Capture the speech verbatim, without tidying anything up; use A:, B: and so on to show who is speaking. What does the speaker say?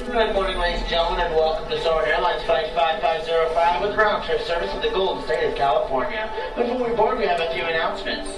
A: Good morning, ladies and gentlemen, and welcome to Soarin' Airlines Flight five five zero five with round-trip service to the Golden State of California. Before we board, we have a few announcements.